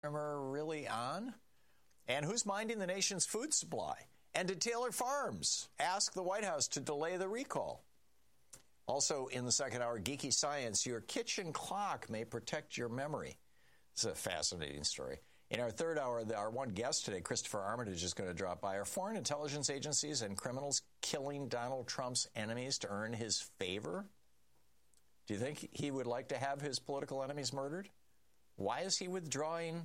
really on? And who's minding the nation's food supply? And did Taylor Farms ask the White House to delay the recall? Also in the second hour, geeky science, your kitchen clock may protect your memory. It's a fascinating story. In our third hour, our one guest today, Christopher Armitage, is going to drop by. Are foreign intelligence agencies and criminals killing Donald Trump's enemies to earn his favor? Do you think he would like to have his political enemies murdered? Why is he withdrawing,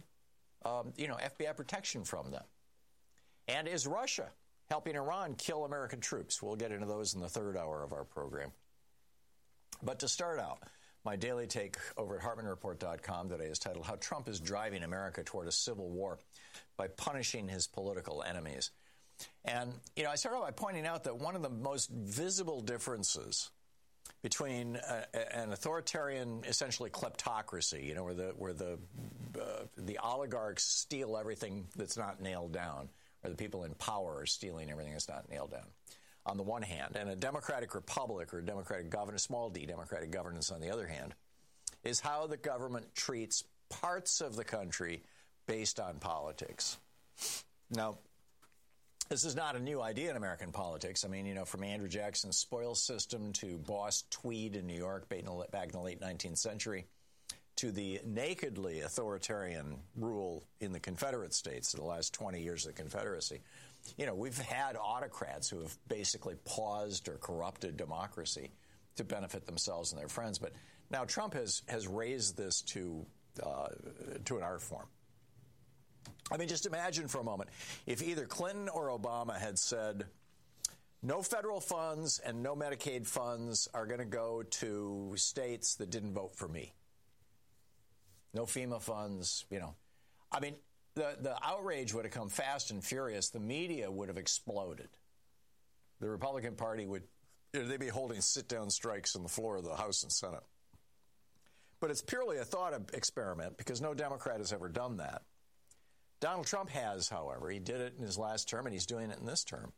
FBI protection from them? And is Russia helping Iran kill American troops? We'll get into those in the third hour of our program. But to start out, my daily take over at HartmanReport.com today is titled, How Trump is Driving America Toward a Civil War by Punishing His Political Enemies. And, I start out by pointing out that one of the most visible differences between an authoritarian, essentially kleptocracy, where the oligarchs steal everything that's not nailed down, or the people in power are stealing everything that's not nailed down, on the one hand, and a democratic republic or democratic governance, small d, democratic governance on the other hand, is how the government treats parts of the country based on politics. Now, this is not a new idea in American politics. I mean, from Andrew Jackson's spoils system to Boss Tweed in New York back in the late 19th century, to the nakedly authoritarian rule in the Confederate States in the last 20 years of the Confederacy. We've had autocrats who have basically paused or corrupted democracy to benefit themselves and their friends. But now Trump has raised this to an art form. I mean, just imagine for a moment if either Clinton or Obama had said, no federal funds and no Medicaid funds are going to go to states that didn't vote for me. No FEMA funds, I mean, the outrage would have come fast and furious. The media would have exploded. The Republican Party they'd be holding sit-down strikes on the floor of the House and Senate. But it's purely a thought experiment because no Democrat has ever done that. Donald Trump has, however. He did it in his last term, and he's doing it in this term.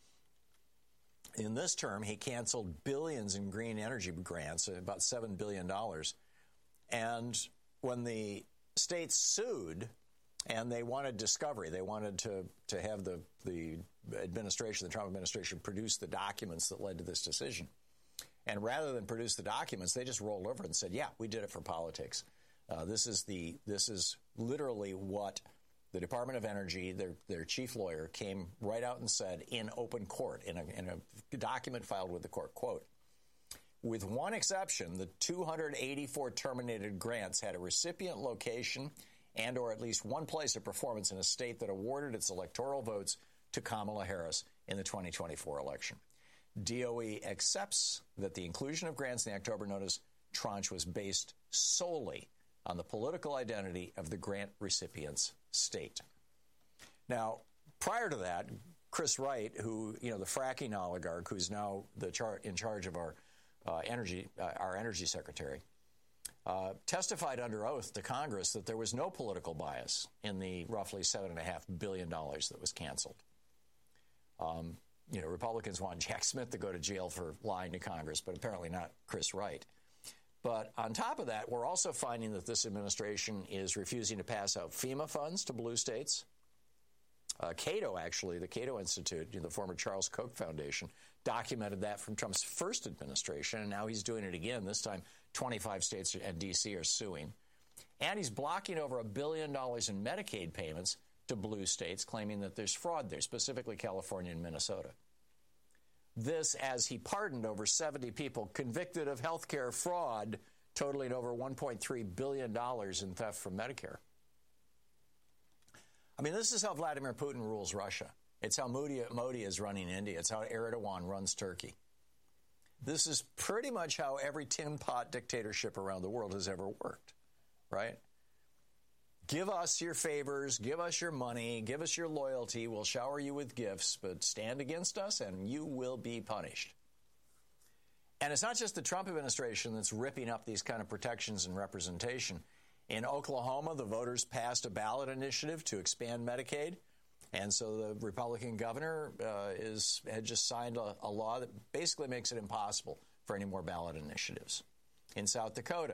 In this term, he canceled billions in green energy grants, about $7 billion. And when the states sued and they wanted discovery, they wanted to have the administration, the Trump administration, produce the documents that led to this decision. And rather than produce the documents, they just rolled over and said, yeah, we did it for politics. This is literally what the Department of Energy, their chief lawyer, came right out and said in open court, in a document filed with the court, quote, with one exception, the 284 terminated grants had a recipient location and or at least one place of performance in a state that awarded its electoral votes to Kamala Harris in the 2024 election. DOE accepts that the inclusion of grants in the October notice tranche was based solely on the political identity of the grant recipient's state. Now, prior to that, Chris Wright, who, the fracking oligarch, who's now in charge of our energy secretary, testified under oath to Congress that there was no political bias in the roughly $7.5 billion that was canceled. Republicans want Jack Smith to go to jail for lying to Congress, but apparently not Chris Wright. But on top of that, we're also finding that this administration is refusing to pass out FEMA funds to blue states. Cato, actually, the Cato Institute, the former Charles Koch Foundation, documented that from Trump's first administration, and now he's doing it again. This time, 25 states and D.C. are suing. And he's blocking over $1 billion in Medicaid payments to blue states, claiming that there's fraud there, specifically California and Minnesota. This as he pardoned over 70 people convicted of health care fraud, totaling over $1.3 billion in theft from Medicare. I mean, this is how Vladimir Putin rules Russia. It's how Modi is running India. It's how Erdogan runs Turkey. This is pretty much how every tin pot dictatorship around the world has ever worked, right? Give us your favors, give us your money, give us your loyalty. We'll shower you with gifts, but stand against us and you will be punished. And it's not just the Trump administration that's ripping up these kind of protections and representation. In Oklahoma, the voters passed a ballot initiative to expand Medicaid. And so the Republican governor had just signed a law that basically makes it impossible for any more ballot initiatives. In South Dakota,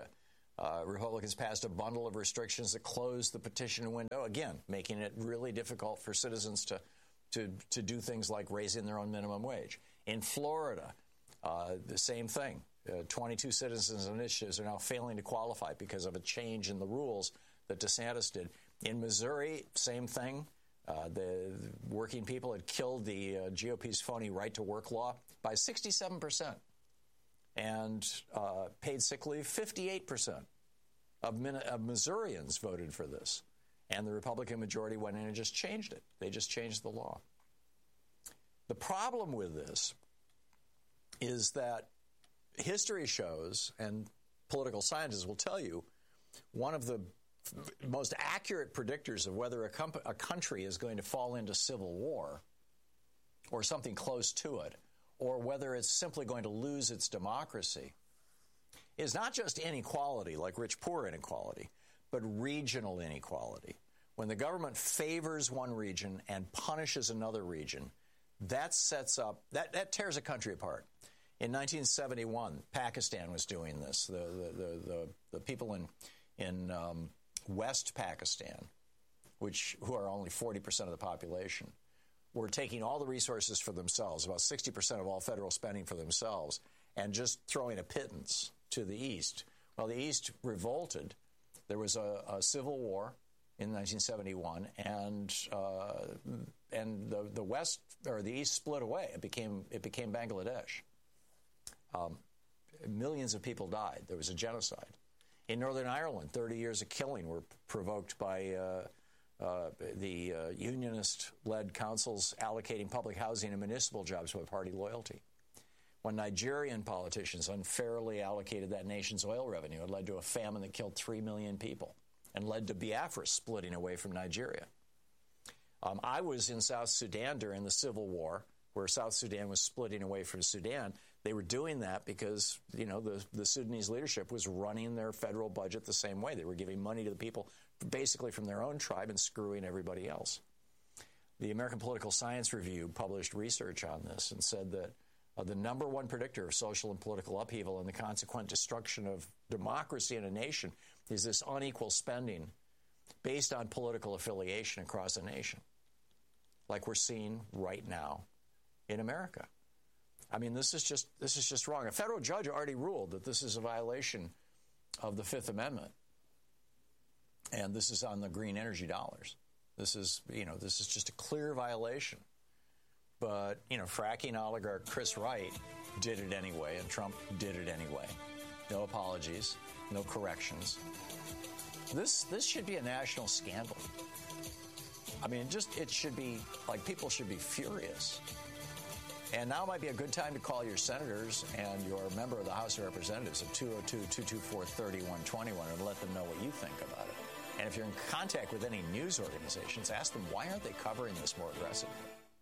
Republicans passed a bundle of restrictions that closed the petition window, again, making it really difficult for citizens to do things like raising their own minimum wage. In Florida, the same thing. 22 citizens initiatives are now failing to qualify because of a change in the rules that DeSantis did. In Missouri, same thing. The working people had killed the GOP's phony right-to-work law by 67%. And paid sick leave, 58% of Missourians voted for this. And the Republican majority went in and just changed it. They just changed the law. The problem with this is that history shows, and political scientists will tell you, one of the most accurate predictors of whether a country is going to fall into civil war or something close to it, or whether it's simply going to lose its democracy, is not just inequality, like rich-poor inequality, but regional inequality. When the government favors one region and punishes another region, that sets up, that tears a country apart. In 1971, Pakistan was doing this. The people in West Pakistan, who are only 40% of the population, were taking all the resources for themselves, about 60% of all federal spending for themselves, and just throwing a pittance to the East. Well, the East revolted. There was a civil war in 1971, and the West or the East split away. It became Bangladesh. Millions of people died. There was a genocide. In Northern Ireland, 30 years of killing were provoked by the unionist-led councils allocating public housing and municipal jobs by party loyalty. When Nigerian politicians unfairly allocated that nation's oil revenue, it led to a famine that killed 3 million people and led to Biafra splitting away from Nigeria. I was in South Sudan during the Civil War, where South Sudan was splitting away from Sudan. They were doing that because, the Sudanese leadership was running their federal budget the same way. They were giving money to the people basically from their own tribe and screwing everybody else. The American Political Science Review published research on this and said that the number one predictor of social and political upheaval and the consequent destruction of democracy in a nation is this unequal spending based on political affiliation across a nation, like we're seeing right now in America. I mean, this is just wrong. A federal judge already ruled that this is a violation of the Fifth Amendment, and this is on the green energy dollars. This is just a clear violation. But fracking oligarch Chris Wright did it anyway, and Trump did it anyway. No apologies, no corrections. This should be a national scandal. I mean, it should be like people should be furious. And now might be a good time to call your senators and your member of the House of Representatives at 202-224-3121 and let them know what you think about it. And if you're in contact with any news organizations, ask them, why aren't they covering this more aggressively?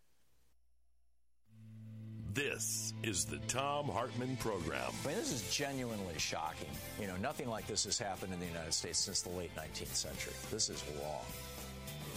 This is the Thom Hartmann Program. I mean, this is genuinely shocking. Nothing like this has happened in the United States since the late 19th century. This is wrong.